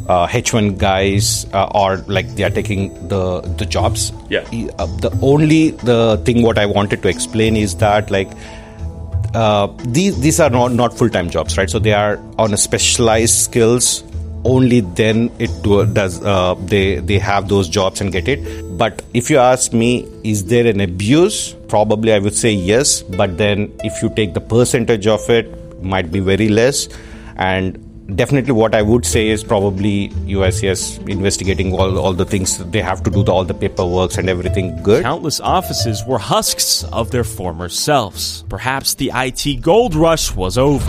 H1 guys are like they are taking the jobs. Yeah. The thing what I wanted to explain is that like these are not full-time jobs, right? So they are on a specialized skills. Only then they have those jobs and get it. But if you ask me, is there an abuse? Probably I would say yes. But then if you take the percentage of it, might be very less. And definitely what I would say is probably USCIS investigating all the things they have to do, all the paperwork and everything good. Countless offices were husks of their former selves. Perhaps the IT gold rush was over.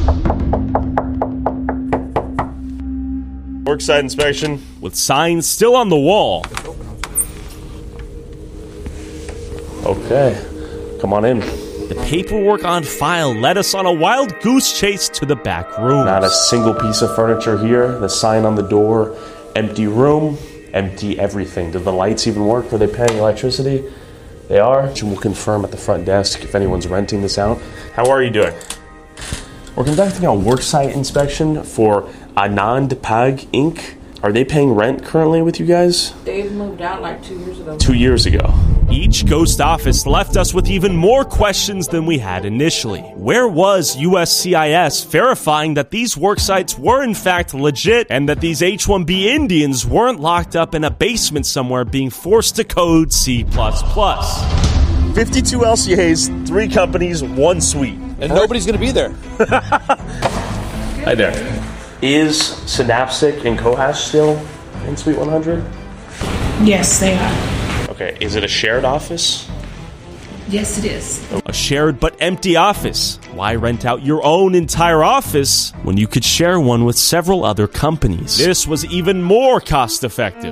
Worksite inspection. With signs still on the wall. Okay, come on in. The paperwork on file led us on a wild goose chase to the back room. Not a single piece of furniture here. The sign on the door, empty room, empty everything. Do the lights even work? Are they paying electricity? They are. And we'll confirm at the front desk if anyone's renting this out. How are you doing? We're conducting a worksite inspection for Anand Pag Inc. Are they paying rent currently with you guys? They've moved out like 2 years ago. 2 years ago. Each ghost office left us with even more questions than we had initially. Where was USCIS verifying that these worksites were in fact legit and that these H-1B Indians weren't locked up in a basement somewhere being forced to code C++? 52 LCAs, 3 companies, 1 suite. And nobody's going to be there. Hi there. Is Synaptic and Cohash still in Suite 100? Yes, they are. Okay, is it a shared office? Yes, it is. A shared but empty office. Why rent out your own entire office when you could share one with several other companies? This was even more cost effective.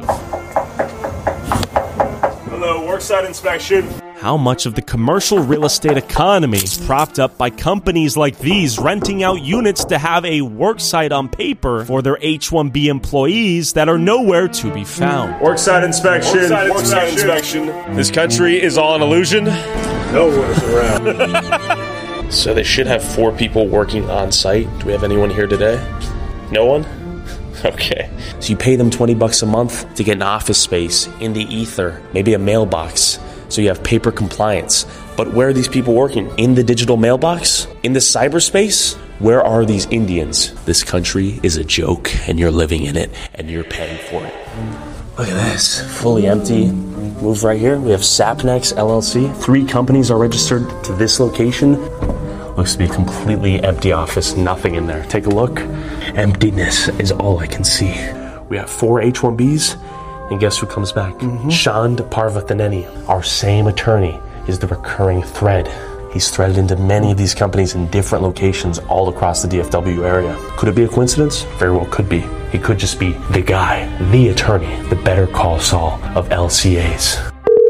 Hello, worksite inspection. How much of the commercial real estate economy is propped up by companies like these renting out units to have a worksite on paper for their H-1B employees that are nowhere to be found? Worksite inspection. Worksite inspection. This country is all an illusion. No one's around. So they should have 4 people working on site. Do we have anyone here today? No one? Okay. So you pay them $20 a month to get an office space in the ether, maybe a mailbox. So you have paper compliance. But where are these people working? In the digital mailbox? In the cyberspace? Where are these Indians? This country is a joke, and you're living in it, and you're paying for it. Look at this. Fully empty. Move right here. We have Sapnex LLC. 3 companies are registered to this location. Looks to be a completely empty office. Nothing in there. Take a look. Emptiness is all I can see. We have 4 H-1Bs. And guess who comes back? Chand Parvathaneni, our same attorney, is the recurring thread. He's threaded into many of these companies in different locations all across the DFW area. Could it be a coincidence? Very well could be. He could just be the guy, the attorney, the Better Call Saul of LCAs.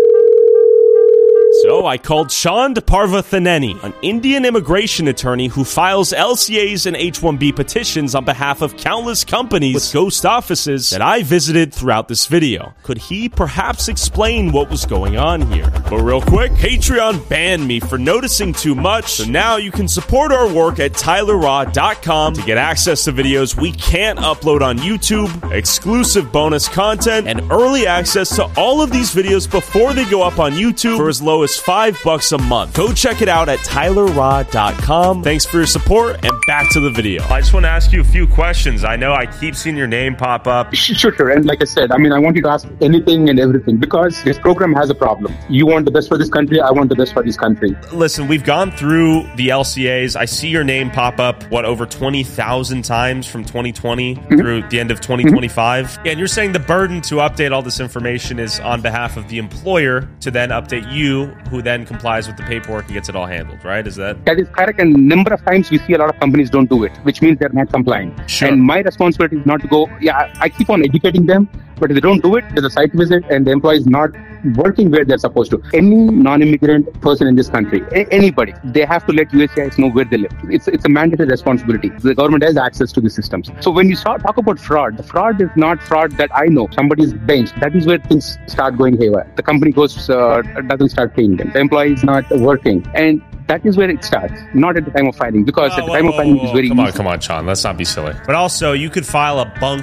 So I called Chand Parvathaneni, an Indian immigration attorney who files LCAs and H-1B petitions on behalf of countless companies with ghost offices that I visited throughout this video. Could he perhaps explain what was going on here? But real quick, Patreon banned me for noticing too much, so now you can support our work at tylerraw.com to get access to videos we can't upload on YouTube, exclusive bonus content, and early access to all of these videos before they go up on YouTube for as low as $5 a month. Go check it out at tylerraw.com. Thanks for your support, and back to the video. I just want to ask you a few questions. I know I keep seeing your name pop up. Sure. And like I said, I want you to ask anything and everything because this program has a problem. You want the best for this country, I want the best for this country. Listen, we've gone through the LCAs. I see your name pop up, over 20,000 times from 2020 through the end of 2025. Yeah, and you're saying the burden to update all this information is on behalf of the employer to then update you, who then complies with the paperwork and gets it all handled, right? Is that? That is correct. And a number of times we see a lot of companies don't do it, which means they're not complying. Sure. And my responsibility is not to go, I keep on educating them, but if they don't do it, there's a site visit and the employee is not working where they're supposed to. Any non-immigrant person in this country, anybody, they have to let USCIS know where they live. It's a mandatory responsibility. The government has access to the systems. So when you talk about fraud, the fraud is not fraud that I know. Somebody's benched. That is where things start going haywire. The company doesn't start paying them. The employee is not working. And that is where it starts, not at the time of filing, because at the time of filing it is very easy. Come on, Chand. Let's not be silly. But also, you could file a bunk